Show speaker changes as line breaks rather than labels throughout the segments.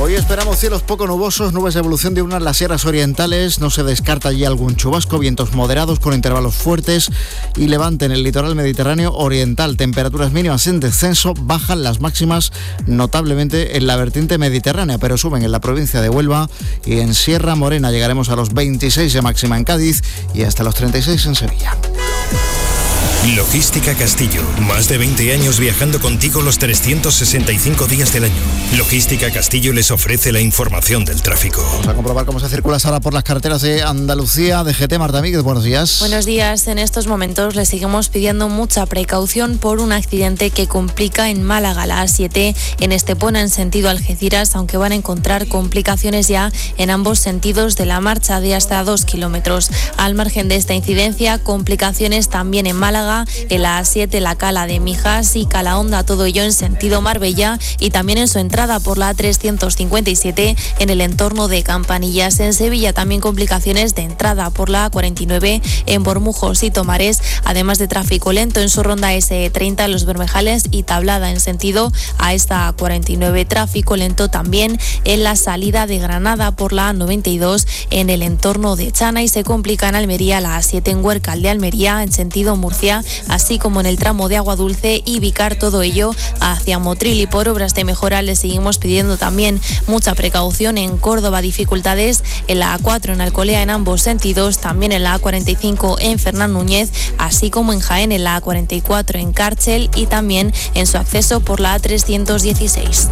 Hoy esperamos cielos poco nubosos, nubes de evolución diurna en las sierras orientales. No se descarta allí algún chubasco, vientos moderados con intervalos fuertes y levante en el litoral mediterráneo oriental. Temperaturas mínimas en descenso, bajan las máximas notablemente en la vertiente mediterránea, pero suben en la provincia de Huelva y en Sierra Morena. Llegaremos a los 26 de máxima en Cádiz y hasta los 36 en Sevilla.
Logística Castillo. Más de 20 años viajando contigo los 365 días del año. Logística Castillo les ofrece la información del tráfico.
Vamos a comprobar cómo se circula ahora por las carreteras de Andalucía. DGT, Marta Míguez, buenos días.
Buenos días. En estos momentos le seguimos pidiendo mucha precaución por un accidente que complica en Málaga la A7 en Estepona en sentido Algeciras, aunque van a encontrar complicaciones ya en ambos sentidos de la marcha de hasta 2 kilómetros. Al margen de esta incidencia, complicaciones también en Málaga, en la A7, la Cala de Mijas y Calahonda, todo ello en sentido Marbella y también en su entrada por la A357 en el entorno de Campanillas. En Sevilla también complicaciones de entrada por la A49 en Bormujos y Tomares, además de tráfico lento en su ronda S30 en Los Bermejales y Tablada en sentido a esta A49. Tráfico lento también en la salida de Granada por la A92 en el entorno de Chana y se complica en Almería la A7 en Huércal de Almería en sentido Murcia, así como en el tramo de Agua Dulce y Vicar, todo ello hacia Motril. Y por obras de mejora le seguimos pidiendo también mucha precaución en Córdoba, dificultades en la A4 en Alcolea en ambos sentidos, también en la A45 en Fernán Núñez, así como en Jaén en la A44 en Cárchel y también en su acceso por la A316.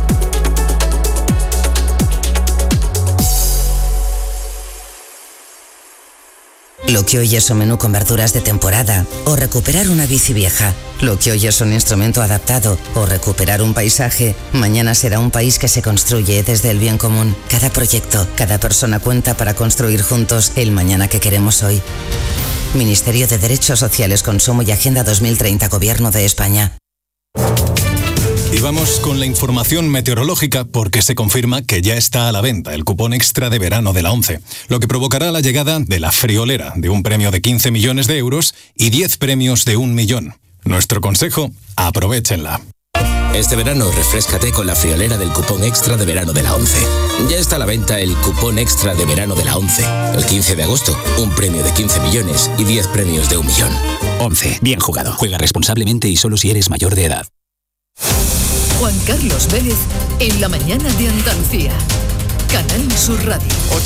Lo que hoy es un menú con verduras de temporada o recuperar una bici vieja. Lo que hoy es un instrumento adaptado o recuperar un paisaje, mañana será un país que se construye desde el bien común. Cada proyecto, cada persona cuenta para construir juntos el mañana que queremos hoy. Ministerio de Derechos Sociales, Consumo y Agenda 2030, Gobierno de España.
Y vamos con la información meteorológica porque se confirma que ya está a la venta el cupón extra de verano de la ONCE, lo que provocará la llegada de la friolera de un premio de 15 millones de euros y 10 premios de 1 millón. Nuestro consejo, aprovéchenla.
Este verano refréscate con la friolera del cupón extra de verano de la ONCE. Ya está a la venta el cupón extra de verano de la ONCE. El 15 de agosto, un premio de 15 millones y 10 premios de 1 millón.
ONCE, bien jugado. Juega responsablemente y solo si eres mayor de edad.
Juan Carlos Vélez en la mañana de Andalucía. Canal Sur Radio.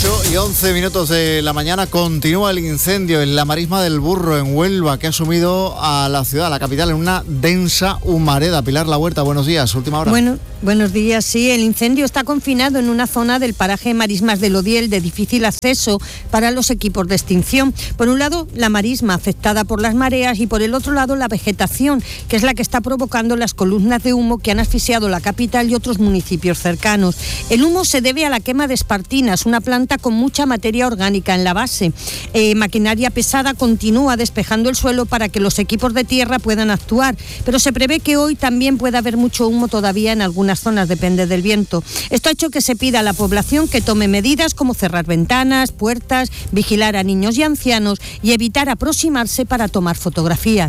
8:11 de la mañana. Continúa el incendio en la marisma del Burro, en Huelva, que ha sumido a la ciudad, a la capital, en una densa humareda. Pilar La Huerta, buenos días, última hora.
Buenos días, sí. El incendio está confinado en una zona del paraje Marismas del Odiel de difícil acceso para los equipos de extinción. Por un lado, la marisma afectada por las mareas y por el otro lado, la vegetación, que es la que está provocando las columnas de humo que han asfixiado la capital y otros municipios cercanos. El humo se debe a la quema de espartinas, una planta con mucha materia orgánica en la base. Maquinaria pesada continúa despejando el suelo para que los equipos de tierra puedan actuar, pero se prevé que hoy también pueda haber mucho humo todavía en algunas zonas, depende del viento. Esto ha hecho que se pida a la población que tome medidas como cerrar ventanas, puertas, vigilar a niños y ancianos y evitar aproximarse para tomar fotografías.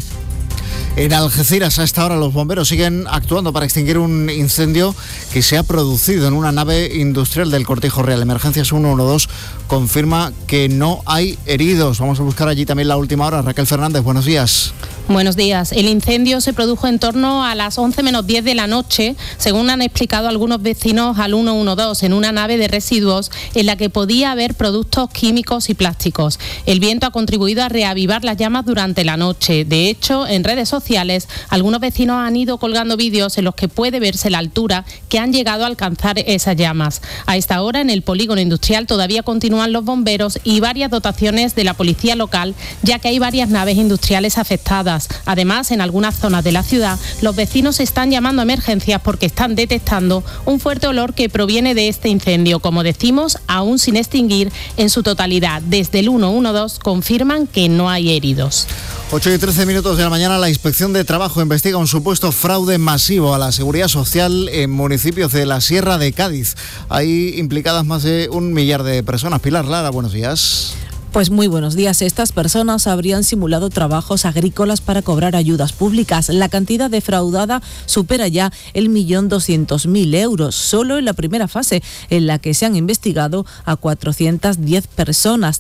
En Algeciras, a esta hora, los bomberos siguen actuando para extinguir un incendio que se ha producido en una nave industrial del Cortijo Real. Emergencias 112 confirma que no hay heridos. Vamos a buscar allí también la última hora. Raquel Fernández, buenos días.
Buenos días. El incendio se produjo en torno a las 11 menos 10 de la noche, según han explicado algunos vecinos al 112, en una nave de residuos en la que podía haber productos químicos y plásticos. El viento ha contribuido a reavivar las llamas durante la noche. De hecho, en redes sociales, algunos vecinos han ido colgando vídeos en los que puede verse la altura que han llegado a alcanzar esas llamas. A esta hora, en el polígono industrial todavía continúan los bomberos y varias dotaciones de la policía local, ya que hay varias naves industriales afectadas. Además, en algunas zonas de la ciudad, los vecinos están llamando a emergencias porque están detectando un fuerte olor que proviene de este incendio. Como decimos, aún sin extinguir en su totalidad. Desde el 112 confirman que no hay heridos.
8:13 de la mañana, la Inspección de Trabajo investiga un supuesto fraude masivo a la Seguridad Social en municipios de la Sierra de Cádiz. Hay implicadas más de 1 millar de personas. Pilar Lara, buenos días.
Pues muy buenos días. Estas personas habrían simulado trabajos agrícolas para cobrar ayudas públicas. La cantidad defraudada supera ya el 1.200.000 euros, solo en la primera fase, en la que se han investigado a 410 personas.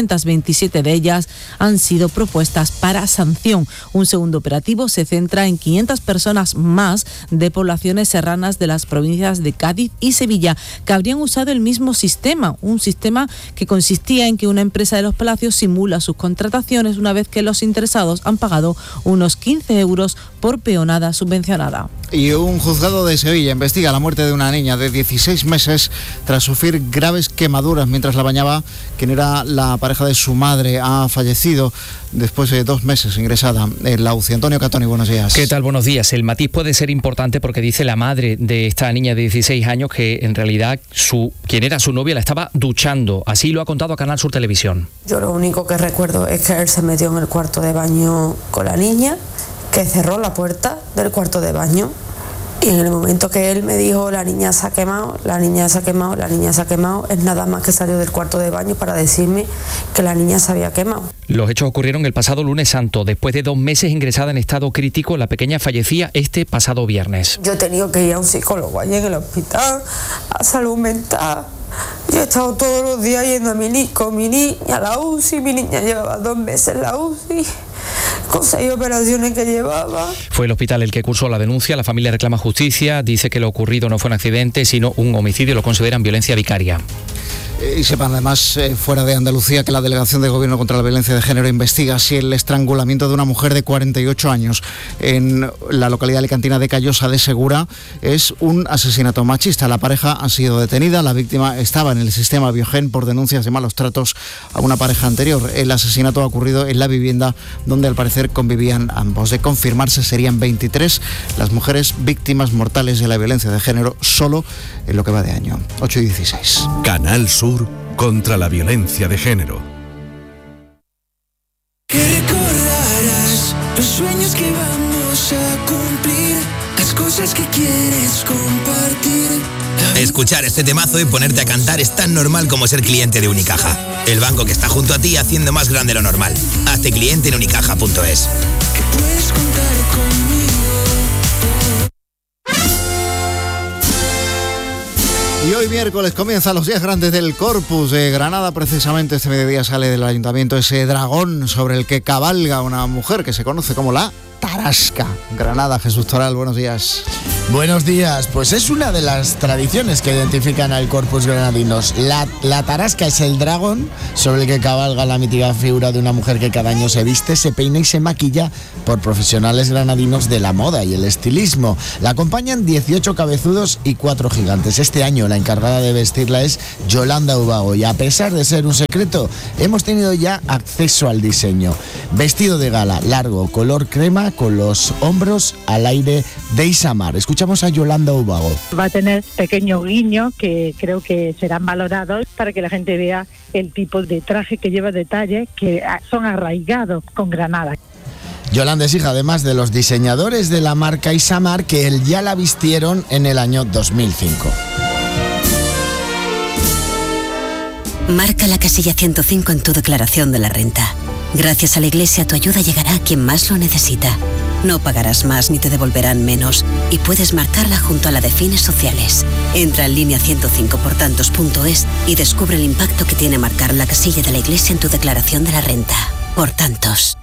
327 de ellas han sido propuestas para sanción. Un segundo operativo se centra en 500 personas más de poblaciones serranas de las provincias de Cádiz y Sevilla, que habrían usado el mismo sistema, un sistema que consistía en que una empresa de Los Palacios simula sus contrataciones una vez que los interesados han pagado unos 15 euros por peonada subvencionada.
Y un juzgado de Sevilla investiga la muerte de una niña de 16 meses tras sufrir graves quemaduras mientras la bañaba. Quien era la pareja de su madre ha fallecido después de 2 meses ingresada en la UCI. Antonio Catoni, buenos días.
¿Qué tal? Buenos días. El matiz puede ser importante porque dice la madre de esta niña de 16 años que en realidad quien era su novia la estaba duchando. Así lo ha contado a Canal Sur Televisión.
Yo lo único que recuerdo es que él se metió en el cuarto de baño con la niña, que cerró la puerta del cuarto de baño, y en el momento que él me dijo la niña se ha quemado, la niña se ha quemado, la niña se ha quemado, es nada más que salió del cuarto de baño para decirme que la niña se había quemado.
Los hechos ocurrieron el pasado lunes santo. Después de 2 meses ingresada en estado crítico, la pequeña fallecía este pasado viernes.
Yo he tenido que ir a un psicólogo allí en el hospital, a salud mental. Yo he estado todos los días yendo con mi niña a la UCI. Mi niña llevaba 2 meses en la UCI, con 6 operaciones que llevaba.
Fue el hospital el que cursó la denuncia. La familia reclama justicia. Dice que lo ocurrido no fue un accidente, sino un homicidio. Lo consideran violencia vicaria.
Y sepan además, fuera de Andalucía, que la Delegación de Gobierno contra la Violencia de Género investiga si el estrangulamiento de una mujer de 48 años en la localidad alicantina de Callosa de Segura es un asesinato machista. La pareja ha sido detenida. La víctima estaba en el sistema Biogen por denuncias de malos tratos a una pareja anterior. El asesinato ha ocurrido en la vivienda donde al parecer convivían ambos. De confirmarse serían 23 las mujeres víctimas mortales de la violencia de género solo en lo que va de año. 8:16.
Canal Sur contra la violencia de género.
Que recordarás los sueños que vamos a cumplir, las cosas que quieres compartir.
Escuchar este temazo y ponerte a cantar es tan normal como ser cliente de Unicaja, el banco que está junto a ti haciendo más grande lo normal. Hazte cliente en unicaja.es.
Que puedes contar conmigo.
Y hoy miércoles comienzan los días grandes del Corpus de Granada. Precisamente este mediodía sale del ayuntamiento ese dragón sobre el que cabalga una mujer que se conoce como la Tarasca. Granada, Jesús Toral, buenos días.
Buenos días, pues es una de las tradiciones que identifican al Corpus granadinos. La Tarasca es el dragón sobre el que cabalga la mítica figura de una mujer que cada año se viste, se peina y se maquilla por profesionales granadinos de la moda y el estilismo. La acompañan 18 cabezudos y 4 gigantes. Este año la encargada de vestirla es Yolanda Ubago y a pesar de ser un secreto, hemos tenido ya acceso al diseño. Vestido de gala, largo, color crema, con los hombros al aire de Isamar. Escuchamos a Yolanda Ubago.
Va a tener pequeños guiños que creo que serán valorados para que la gente vea el tipo de traje que lleva, detalles que son arraigados con Granada.
Yolanda es hija además de los diseñadores de la marca Isamar que ya la vistieron en el año 2005.
Marca la casilla 105 en tu declaración de la renta. Gracias a la Iglesia tu ayuda llegará a quien más lo necesita. No pagarás más ni te devolverán menos y puedes marcarla junto a la de fines sociales. Entra en línea 105portantos.es y descubre el impacto que tiene marcar la casilla de la Iglesia en tu declaración de la renta. Por tantos.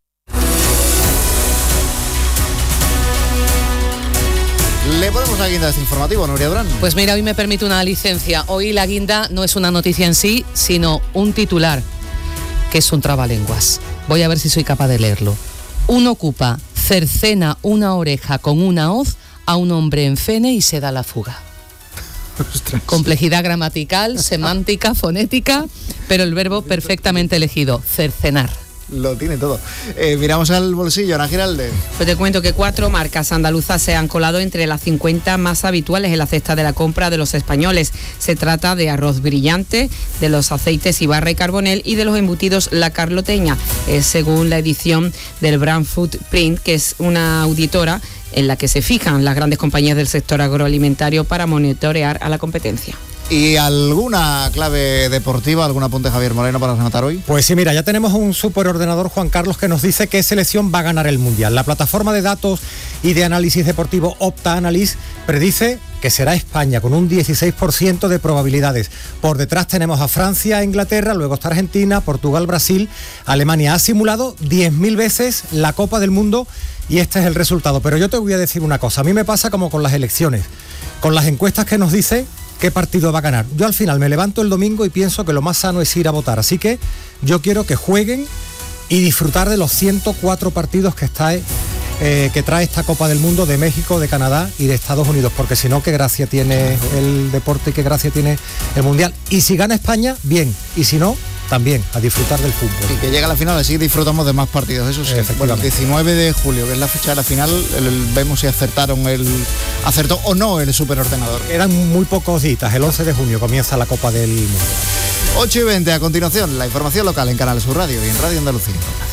Le ponemos la guinda a este informativo, Nuria Durán.
Pues mira, hoy me permite una licencia. Hoy la guinda no es una noticia en sí, sino un titular, que es un trabalenguas. Voy a ver si soy capaz de leerlo. Un ocupa cercena una oreja con una hoz a un hombre en Fene y se da la fuga. Ostras. Complejidad gramatical, semántica, fonética, pero el verbo perfectamente elegido, cercenar.
Lo tiene todo. Miramos al bolsillo, Ana Giralde.
Pues te cuento que 4 marcas andaluzas se han colado entre las 50 más habituales en la cesta de la compra de los españoles. Se trata de Arroz Brillante, de los aceites Ibarra y Carbonell y de los embutidos La Carloteña, según la edición del Brand Footprint, que es una auditora en la que se fijan las grandes compañías del sector agroalimentario para monitorear a la competencia.
¿Y alguna clave deportiva, algún apunte, Javier Moreno, para rematar hoy?
Pues sí, mira, ya tenemos un superordenador, Juan Carlos, que nos dice qué selección va a ganar el Mundial. La plataforma de datos y de análisis deportivo Opta Analysis predice que será España, con un 16% de probabilidades. Por detrás tenemos a Francia, Inglaterra, luego está Argentina, Portugal, Brasil, Alemania. Ha simulado 10.000 veces la Copa del Mundo y este es el resultado. Pero yo te voy a decir una cosa, a mí me pasa como con las elecciones, con las encuestas que nos dice qué partido va a ganar. Yo al final me levanto el domingo y pienso que lo más sano es ir a votar. Así que yo quiero que jueguen y disfrutar de los 104 partidos que trae esta Copa del Mundo de México, de Canadá y de Estados Unidos, porque si no, qué gracia tiene el deporte y qué gracia tiene el Mundial. Y si gana España, bien, y si no, también a disfrutar del fútbol.
Y que llega a la final, así disfrutamos de más partidos, eso sí. Bueno, el 19 de julio, que es la fecha de la final, vemos si acertó o no el superordenador.
Eran muy pocos días, el 11 de junio comienza la Copa del Mundo.
8:20, a continuación, la información local en Canal Sur Radio y en Radio Andalucía.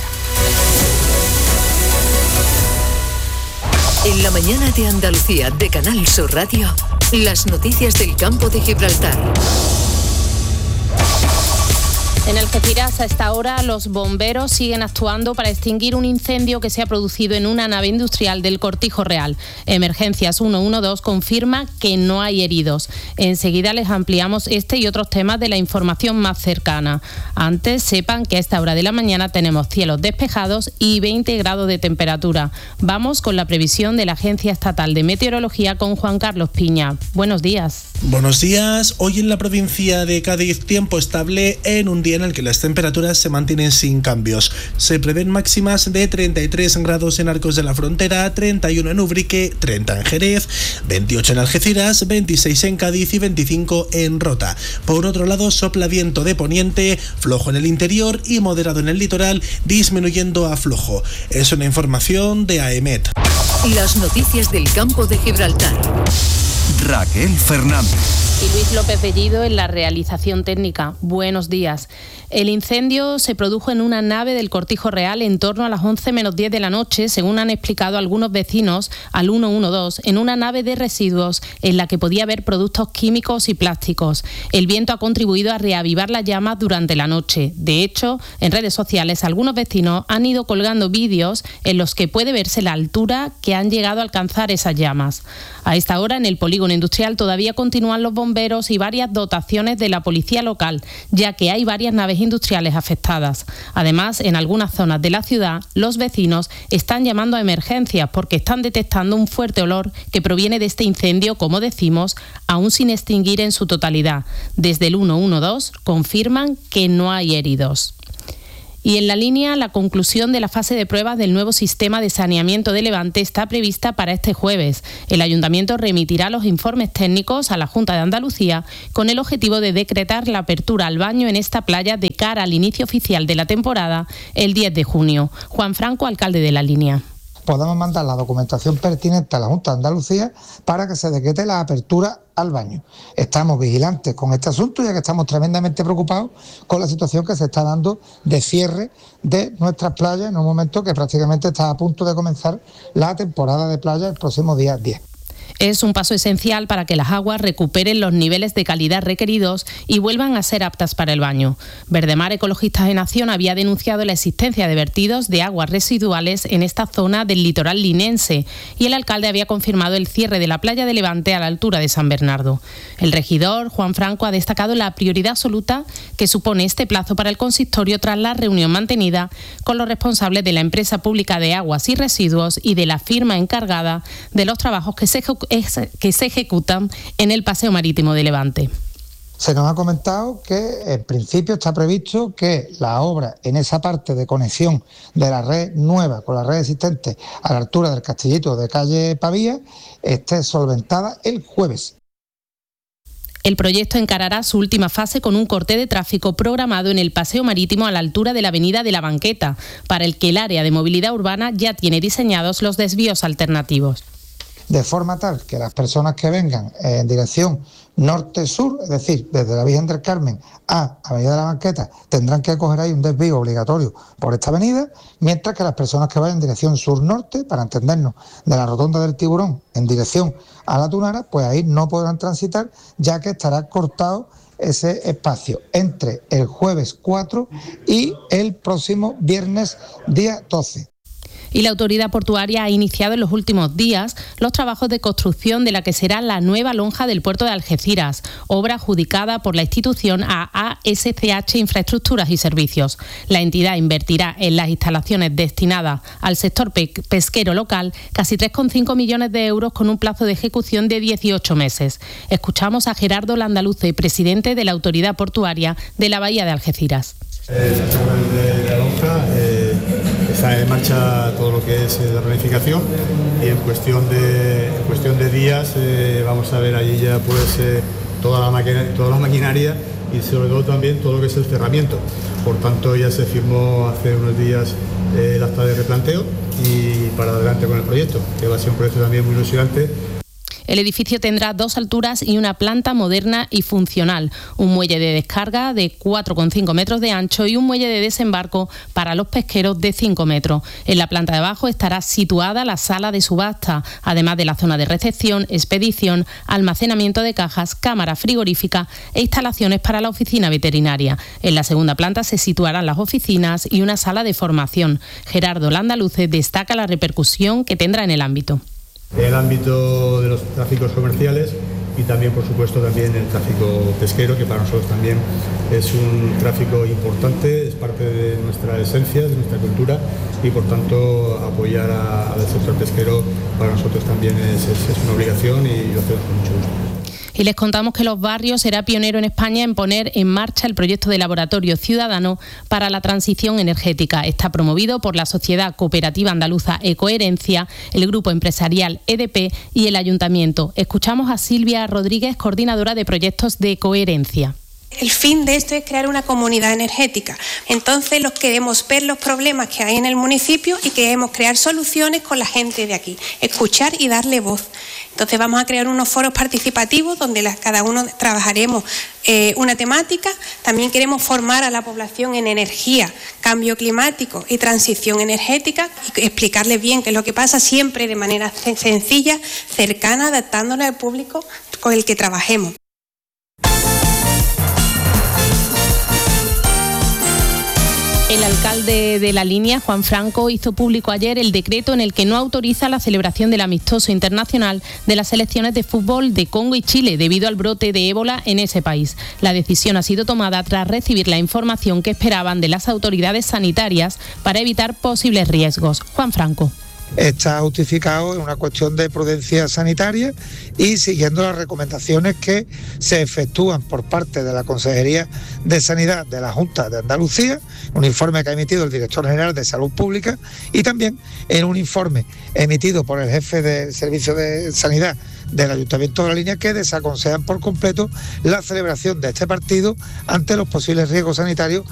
En la mañana de Andalucía de Canal Sur Radio, las noticias del campo de Gibraltar.
En Algeciras, a esta hora, los bomberos siguen actuando para extinguir un incendio que se ha producido en una nave industrial del Cortijo Real. Emergencias 112 confirma que no hay heridos. Enseguida les ampliamos este y otros temas de la información más cercana. Antes, sepan que a esta hora de la mañana tenemos cielos despejados y 20 grados de temperatura. Vamos con la previsión de la Agencia Estatal de Meteorología con Juan Carlos Piña. Buenos días.
Buenos días. Hoy en la provincia de Cádiz, tiempo estable en un día en el que las temperaturas se mantienen sin cambios. Se prevén máximas de 33 grados en Arcos de la Frontera, 31 en Ubrique, 30 en Jerez, 28 en Algeciras, 26 en Cádiz y 25 en Rota. Por otro lado, sopla viento de poniente, flojo en el interior y moderado en el litoral, disminuyendo a flojo. Es una información de AEMET.
Las noticias del campo de Gibraltar.
Raquel Fernández.
Y Luis López Bellido en la realización técnica. Buenos días. El incendio se produjo en una nave del Cortijo Real en torno a las 11 menos 10 de la noche, según han explicado algunos vecinos al 112, en una nave de residuos en la que podía haber productos químicos y plásticos. El viento ha contribuido a reavivar las llamas durante la noche. De hecho, en redes sociales algunos vecinos han ido colgando vídeos en los que puede verse la altura que han llegado a alcanzar esas llamas. A esta hora, en el polígono industrial todavía continúan los bomberos y varias dotaciones de la policía local, ya que hay varias naves industriales afectadas. Además, en algunas zonas de la ciudad, los vecinos están llamando a emergencias porque están detectando un fuerte olor que proviene de este incendio, como decimos, aún sin extinguir en su totalidad. Desde el 112 confirman que no hay heridos. Y en la línea, la conclusión de la fase de pruebas del nuevo sistema de saneamiento de Levante está prevista para este jueves. El Ayuntamiento remitirá los informes técnicos a la Junta de Andalucía con el objetivo de decretar la apertura al baño en esta playa de cara al inicio oficial de la temporada el 10 de junio. Juan Franco, alcalde de la línea.
Podemos mandar la documentación pertinente a la Junta de Andalucía para que se decrete la apertura al baño. Estamos vigilantes con este asunto, ya que estamos tremendamente preocupados con la situación que se está dando de cierre de nuestras playas en un momento que prácticamente está a punto de comenzar la temporada de playa el próximo día 10.
Es un paso esencial para que las aguas recuperen los niveles de calidad requeridos y vuelvan a ser aptas para el baño. Verdemar Ecologistas en Acción había denunciado la existencia de vertidos de aguas residuales en esta zona del litoral linense y el alcalde había confirmado el cierre de la playa de Levante a la altura de San Bernardo. El regidor, Juan Franco, ha destacado la prioridad absoluta que supone este plazo para el consistorio tras la reunión mantenida con los responsables de la empresa pública de aguas y residuos y de la firma encargada de los trabajos que se ejecutan en el paseo marítimo de Levante.
Se nos ha comentado que en principio está previsto que la obra en esa parte de conexión de la red nueva con la red existente a la altura del Castillito de calle Pavía esté solventada el jueves.
El proyecto encarará su última fase con un corte de tráfico programado en el paseo marítimo a la altura de la avenida de la Banqueta, para el que el área de movilidad urbana ya tiene diseñados los desvíos alternativos.
de forma tal que las personas que vengan en dirección norte-sur, es decir, desde la Virgen del Carmen a Avenida de la Banqueta, tendrán que coger ahí un desvío obligatorio por esta avenida, mientras que las personas que vayan en dirección sur-norte, para entendernos, de la Rotonda del Tiburón en dirección a la Tunara, pues ahí no podrán transitar, ya que estará cortado ese espacio entre el jueves 4 y el próximo viernes día 12.
Y la autoridad portuaria ha iniciado en los últimos días los trabajos de construcción de la que será la nueva lonja del puerto de Algeciras, obra adjudicada por la institución a ASCH Infraestructuras y Servicios. La entidad invertirá en las instalaciones destinadas al sector pesquero local casi 3,5 millones de euros con un plazo de ejecución de 18 meses. Escuchamos a Gerardo Landaluce, presidente de la autoridad portuaria de la Bahía de Algeciras.
De la lonja está en marcha todo lo que es la planificación y en cuestión de días vamos a ver allí ya pues toda la maquinaria y sobre todo también todo lo que es el cerramiento. Por tanto ya se firmó hace unos días el acta de replanteo y para adelante con el proyecto, que va a ser un proyecto también muy ilusionante.
El edificio tendrá 2 alturas y una planta moderna y funcional, un muelle de descarga de 4,5 metros de ancho y un muelle de desembarco para los pesqueros de 5 metros. En la planta de abajo estará situada la sala de subasta, además de la zona de recepción, expedición, almacenamiento de cajas, cámara frigorífica e instalaciones para la oficina veterinaria. En la segunda planta se situarán las oficinas y una sala de formación. Gerardo Landaluce destaca la repercusión que tendrá en el ámbito.
El ámbito de los tráficos comerciales y también, por supuesto, también el tráfico pesquero, que para nosotros también es un tráfico importante, es parte de nuestra esencia, de nuestra cultura y, por tanto, apoyar al sector pesquero para nosotros también es una obligación y lo hacemos con mucho gusto.
Y les contamos que Los Barrios será pionero en España en poner en marcha el proyecto de laboratorio ciudadano para la transición energética. Está promovido por la Sociedad Cooperativa Andaluza Ecoherencia, el Grupo Empresarial EDP y el Ayuntamiento. Escuchamos a Silvia Rodríguez, coordinadora de proyectos de Ecoherencia.
El fin de esto es crear una comunidad energética. Entonces queremos ver los problemas que hay en el municipio y queremos crear soluciones con la gente de aquí, escuchar y darle voz. Entonces vamos a crear unos foros participativos donde cada uno trabajaremos una temática. También queremos formar a la población en energía, cambio climático y transición energética y explicarles bien qué es lo que pasa, siempre de manera sencilla, cercana, adaptándolo al público con el que trabajemos.
El alcalde de La Línea, Juan Franco, hizo público ayer el decreto en el que no autoriza la celebración del amistoso internacional de las selecciones de fútbol de Congo y Chile debido al brote de ébola en ese país. La decisión ha sido tomada tras recibir la información que esperaban de las autoridades sanitarias para evitar posibles riesgos. Juan Franco.
Está justificado en una cuestión de prudencia sanitaria y siguiendo las recomendaciones que se efectúan por parte de la Consejería de Sanidad de la Junta de Andalucía, un informe que ha emitido el Director General de Salud Pública y también en un informe emitido por el jefe del Servicio de Sanidad del Ayuntamiento de La Línea, que desaconsejan por completo la celebración de este partido ante los posibles riesgos sanitarios.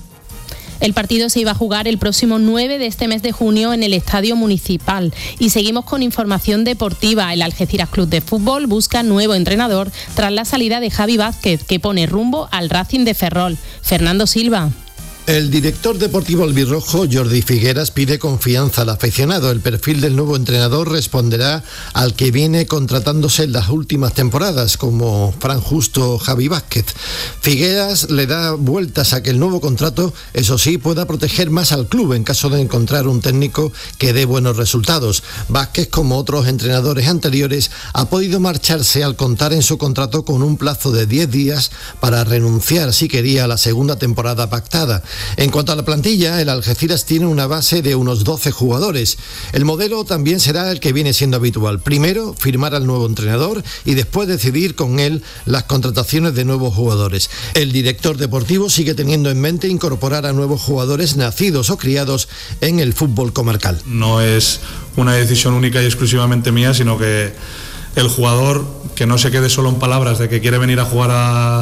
El partido se iba a jugar el próximo 9 de este mes de junio en el Estadio Municipal. Y seguimos con información deportiva. El Algeciras Club de Fútbol busca nuevo entrenador tras la salida de Javi Vázquez, que pone rumbo al Racing de Ferrol. Fernando Silva.
El director deportivo albirrojo, Jordi Figueras, pide confianza al aficionado. El perfil del nuevo entrenador responderá al que viene contratándose en las últimas temporadas, como Fran Justo o Javi Vázquez. Figueras le da vueltas a que el nuevo contrato, eso sí, pueda proteger más al club en caso de encontrar un técnico que dé buenos resultados. Vázquez, como otros entrenadores anteriores, ha podido marcharse al contar en su contrato con un plazo de 10 días para renunciar si quería a la segunda temporada pactada. En cuanto a la plantilla, el Algeciras tiene una base de unos 12 jugadores. El modelo también será el que viene siendo habitual. Primero, firmar al nuevo entrenador y después decidir con él las contrataciones de nuevos jugadores. El director deportivo sigue teniendo en mente incorporar a nuevos jugadores nacidos o criados en el fútbol comarcal.
No es una decisión única y exclusivamente mía, sino que el jugador, que no se quede solo en palabras de que quiere venir a jugar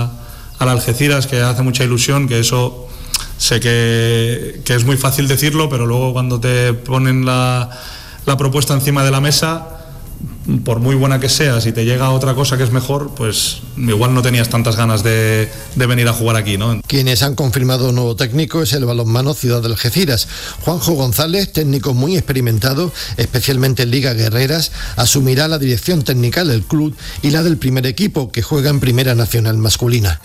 al Algeciras, que hace mucha ilusión, que eso... Sé que es muy fácil decirlo, pero luego cuando te ponen la propuesta encima de la mesa, por muy buena que sea, si te llega otra cosa que es mejor, pues igual no tenías tantas ganas de venir a jugar aquí, ¿no?
Quienes han confirmado nuevo técnico es el Balonmano Ciudad de Algeciras. Juanjo González, técnico muy experimentado, especialmente en Liga Guerreras, asumirá la dirección técnica del club y la del primer equipo, que juega en Primera Nacional masculina.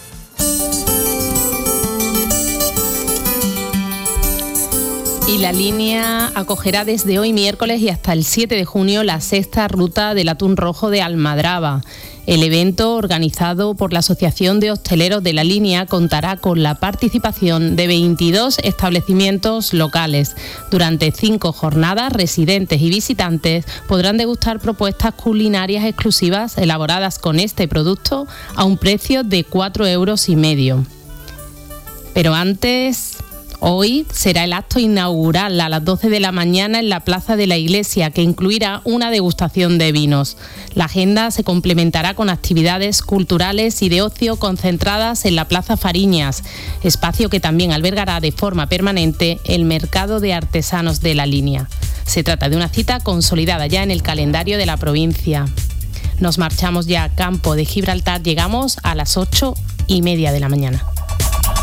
Y la línea acogerá desde hoy miércoles y hasta el 7 de junio la sexta ruta del atún rojo de Almadraba. El evento, organizado por la Asociación de Hosteleros de la Línea, contará con la participación de 22 establecimientos locales. Durante 5 jornadas, residentes y visitantes podrán degustar propuestas culinarias exclusivas elaboradas con este producto a un precio de 4,5 €. Pero antes... Hoy será el acto inaugural a las 12 de la mañana en la Plaza de la Iglesia, que incluirá una degustación de vinos. La agenda se complementará con actividades culturales y de ocio concentradas en la Plaza Fariñas, espacio que también albergará de forma permanente el Mercado de Artesanos de la Línea. Se trata de una cita consolidada ya en el calendario de la provincia. Nos marchamos ya a Campo de Gibraltar, llegamos a las 8:30 de la mañana.